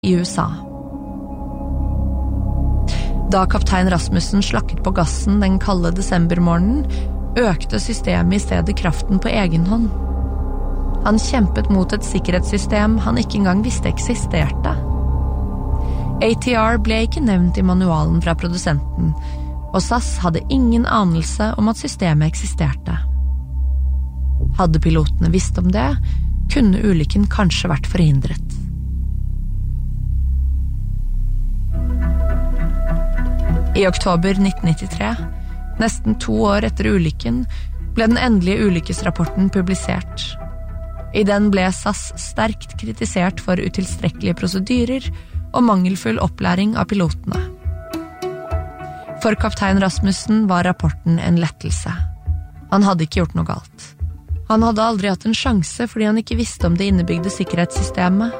i USA. Da kaptein Rasmussen slakket på gassen den kalde desembermorgenen, økte systemet i stedet kraften på egen hånd. Han kjempet mot et sikkerhetssystem han ikke engang visste eksisterte. ATR ble ikke nevnt i manualen fra produsenten, og SAS hadde ingen anelse om at systemet eksisterte. Hadde pilotene visst om det, kunne ulykken kanskje vært forhindret. I oktober 1993, nesten 2 år etter ulykken, ble den endelige ulykkesrapporten publisert. I den ble SAS sterkt kritisert for utilstrekkelige prosedyrer og mangelfull opplæring av pilotene. For kaptein Rasmussen var rapporten en lettelse. Han hadde ikke gjort noe galt. Han hadde aldri hatt en sjanse fordi han ikke visste om det innebygde sikkerhetssystemet.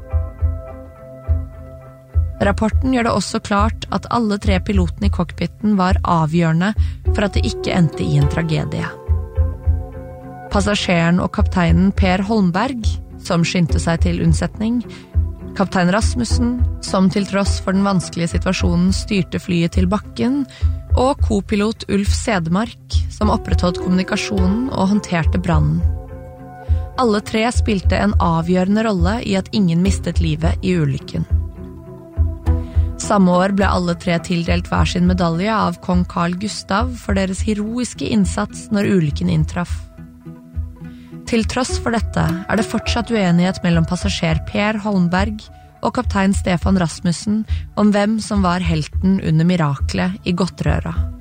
Rapporten gjør det også klart at alle 3 pilotene i cockpiten var avgjørende for at det ikke endte i en tragedie. Passasjeren og kapteinen Per Holmberg, som skyndte seg til unnsetning, kaptein Rasmussen, som til tross for den vanskelige situasjonen styrte flyet til bakken, og kopilot Ulf Sedemark, som opprettholdt kommunikasjonen og håndterte brannen. Alle 3 spilte en avgjørende rolle i at ingen mistet livet i ulykken. Samme år ble alle 3 tildelt hver sin medalje av kong Carl Gustav for deres heroiske innsats når ulykken inntraff. Til tross for dette det fortsatt uenighet mellom passasjer Per Holmberg og kaptein Stefan Rasmussen om hvem som var helten under miraklet i Gottrøra.